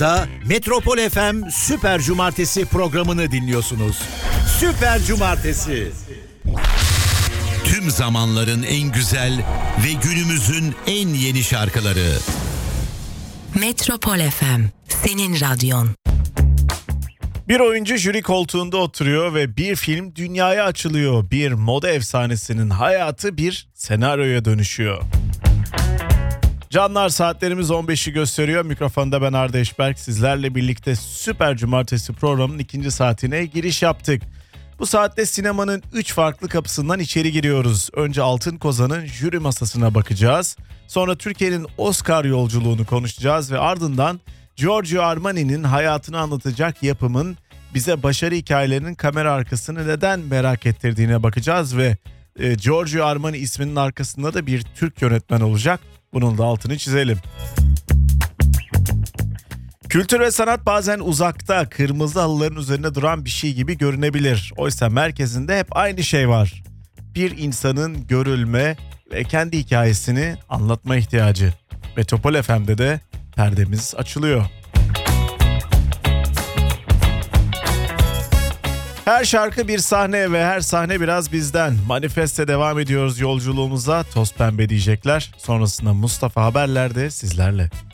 Da Metropol FM Süper Cumartesi programını dinliyorsunuz. Süper Cumartesi. Tüm zamanların en güzel ve günümüzün en yeni şarkıları. Metropol FM, senin radyon. Bir oyuncu jüri koltuğunda oturuyor ve bir film dünyaya açılıyor. Bir moda efsanesinin hayatı bir senaryoya dönüşüyor. Canlar, saatlerimiz 15'i gösteriyor. Mikrofonda ben Arda Eşberk. Sizlerle birlikte Süper Cumartesi programının ikinci saatine giriş yaptık. Bu saatte sinemanın 3 farklı kapısından içeri giriyoruz. Önce Altın Kozan'ın jüri masasına bakacağız. Sonra Türkiye'nin Oscar yolculuğunu konuşacağız ve ardından Giorgio Armani'nin hayatını anlatacak yapımın bize başarı hikayelerinin kamera arkasını neden merak ettirdiğine bakacağız ve Giorgio Armani isminin arkasında da bir Türk yönetmen olacak. Bunun da altını çizelim. Kültür ve sanat bazen uzakta, kırmızı halıların üzerinde duran bir şey gibi görünebilir. Oysa merkezinde hep aynı şey var. Bir insanın görülme ve kendi hikayesini anlatma ihtiyacı. Metropol FM'de de perdemiz açılıyor. Her şarkı bir sahne ve her sahne biraz bizden. Manifeste devam ediyoruz yolculuğumuza. Toz pembe diyecekler. Sonrasında Mustafa Haberler'de sizlerle.